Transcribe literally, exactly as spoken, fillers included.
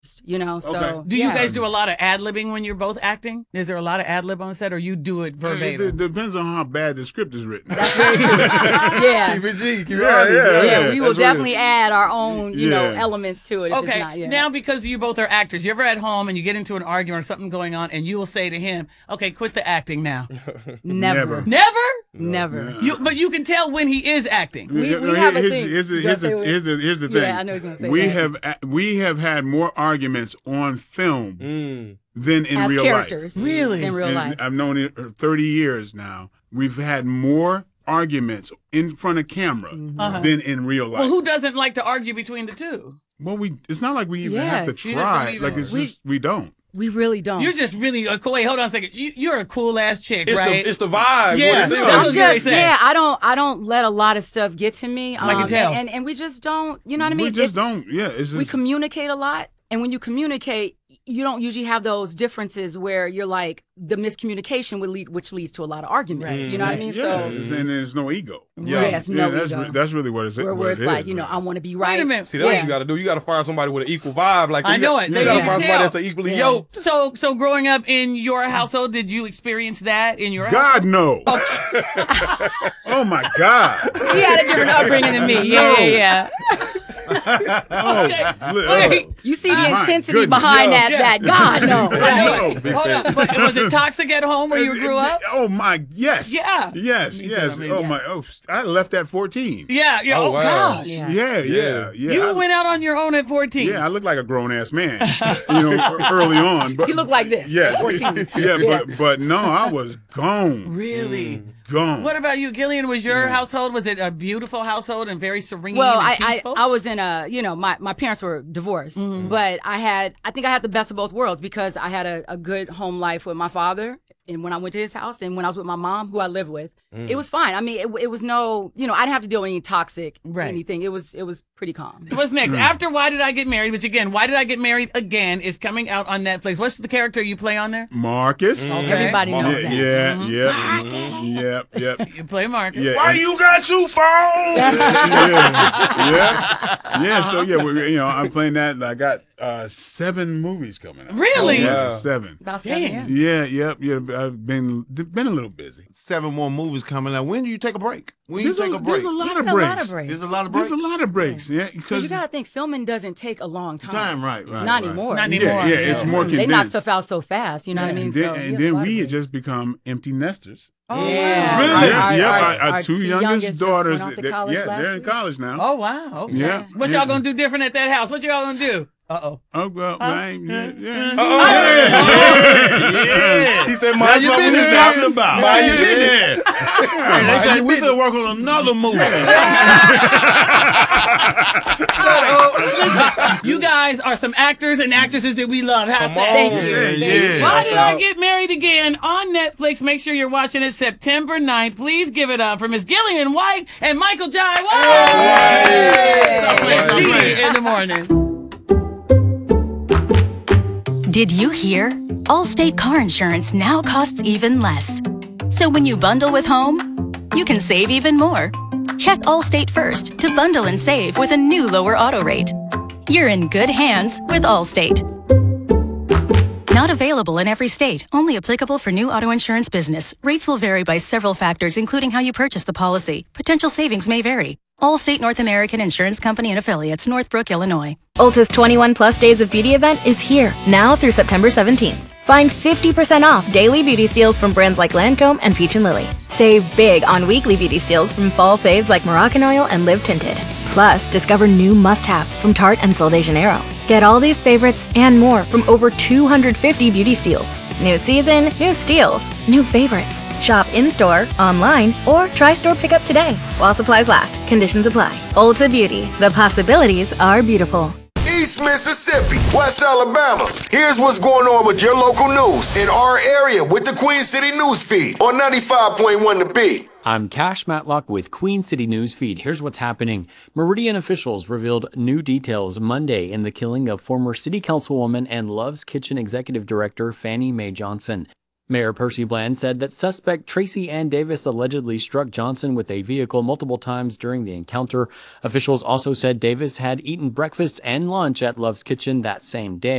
you know, so. Okay. Do yeah. you guys do a lot of ad-libbing when you're both acting? Is there a lot of ad-lib on set, or you do it It, verbatim? it depends on how bad the script is written. That's very true. yeah. Keep it G. Keep it Yeah, honest. yeah, Yeah, we will that's what definitely it- add our own, you know, Yeah. elements to it. If Okay, it's not, yeah. now because you both are actors, you ever at home and you get into an argument or something going on, and you will say to him, "Okay, quit the acting now." never, Never. Never. never. You, but you can tell when he is acting. We- we No, have a here's, thing. Here's, the- You here's, gotta the- say here's, the, here's the Yeah, thing. I know he's gonna say we that. have a- we have had more arguments on film Mm. than in As real characters, life. Really? in real And life. I've known it for thirty years now. We've had more arguments in front of camera Uh-huh. than in real life. Well, who doesn't like to argue between the two? Well, we it's not like we even Yeah. have to You just try. don't even- Like it's We- just we don't. We really don't. You're just really a cool. Wait, hold on a second. You, you're a cool ass chick, It's right? the it's the vibe. Yeah, What it seems that's like. what I'm Gary just said. yeah. I don't I don't let a lot of stuff get to me. Um, I can tell. And, and we just don't. You know what I mean? We just It's- don't. Yeah, it's just We communicate a lot, and when you communicate, you don't usually have those differences where you're like the miscommunication would lead, which leads to a lot of arguments. Right. You know what I mean? yeah, So it's- and there's no ego. yeah, it's no yeah, that's ego. re- that's really what it's. where, what where it's it like is, you know man. I want to be right. Wait a minute. See, that's Wait. what you got to do. You got to find somebody with an equal vibe. Like I you know got, it. You They got to can find somebody tell. that's equally Yeah. yoked. So, so growing up in your household, did you experience that in your God household? no. Oh my God. He had a different upbringing than me. Yeah, No. yeah, yeah. Oh, li- Wait. oh. You see the My intensity goodness. behind that. Yeah. That God no. I Right? know, big Hold fan. on. But was it toxic at home where you grew up? Oh my, yes. Yeah. Yes, Me too, yes. I mean, oh yes. my, oh, I left at fourteen. Yeah. Yeah. Oh, Oh, wow. gosh. Yeah. Yeah, yeah, yeah. You I, went out on your own at fourteen. Yeah, I look like a grown ass man, you know, early on. But He looked like this. Yes. At fourteen. yeah, but but no, I was gone, Really? gone. What about you, Gillian? Was your household, was it a beautiful household and very serene Well, and I, I peaceful? I was in a you know my, my parents were divorced, Mm-hmm. but I had I think I had the best of both worlds because I had a, a good home life with my father, and when I went to his house, and when I was with my mom, who I live with, it was fine. I mean, it, it was no you know I didn't have to deal with any toxic Right. anything. It was it was pretty calm. So what's next? After Why Did I Get Married, which again, Why Did I Get Married Again is coming out on Netflix. What's the character you play on there? Marcus. Okay. Everybody Mama. knows Yeah, that. yeah, yeah, yeah, yeah. You play Marcus. Yeah, Why and- you got two phones? yeah, yeah, yeah. So yeah, we, you know, I'm playing that. And I got uh, seven movies coming out. Really? Yeah, Wow. seven. About seven, Dang. yeah. Yeah, yeah, yeah. I've been been a little busy. Seven more movies coming out. When do you take a break? When There's you take a, a, break? there's a lot There's of a breaks. lot of breaks. There's a lot of breaks. There's a lot of breaks. Yeah, Because because you gotta think filming doesn't take a long time. Time, right, right. Not right. anymore. Not yeah, anymore. yeah, it's more They knock condensed. stuff out so fast. You know what I mean? And then, so, and yeah, then a lot we of had breaks. just become empty nesters. Oh, Yeah. wow. Really? Our- our- yeah, our- our, our our two two youngest youngest just daughters. went off to they- college yeah, last they're in week. college now. Oh, wow. Okay. Yeah. What Yeah. y'all gonna do different at that house? What y'all gonna do? Uh-oh. Oh well, right, yeah, yeah. Yeah. He said, That's "Mind your what we was business." talking about. Mind your Yeah. business. Hey, they say we should work on another movie. You guys are some actors and actresses that we love. How's Come that? on. Thank you. Yeah, Thank you. yeah. Why Shouts Did I out. Get Married Again on Netflix? Make sure you're watching it September ninth. Please give it up for Miss Gillian White and Michael Jai. It's T V in the morning. Did you hear? Allstate car insurance now costs even less. So when you bundle with home, you can save even more. Check Allstate first to bundle and save with a new lower auto rate. You're in good hands with Allstate. Not available in every state. Only applicable for new auto insurance business. Rates will vary by several factors, including how you purchase the policy. Potential savings may vary. Allstate North American Insurance Company and Affiliates, Northbrook, Illinois. Ulta's twenty-one plus Days of Beauty event is here, now through September seventeenth. Find fifty percent off daily beauty steals from brands like Lancome and Peach and Lily. Save big on weekly beauty steals from fall faves like Moroccan Oil and Live Tinted. Plus, discover new must-haves from Tarte and Sol de Janeiro. Get all these favorites and more from over two hundred fifty beauty steals. New season, new steals, new favorites. Shop in-store, online, or try store pickup today. While supplies last, conditions apply. Ulta Beauty, the possibilities are beautiful. East Mississippi, West Alabama. Here's what's going on with your local news in our area with the Queen City News Feed on ninety-five point one The Beat. I'm Cash Matlock with Queen City News Feed. Here's what's happening. Meridian officials revealed new details Monday in the killing of former City Councilwoman and Love's Kitchen Executive Director Fannie Mae Johnson. Mayor Percy Bland said that suspect Tracy Ann Davis allegedly struck Johnson with a vehicle multiple times during the encounter. Officials also said Davis had eaten breakfast and lunch at Love's Kitchen that same day.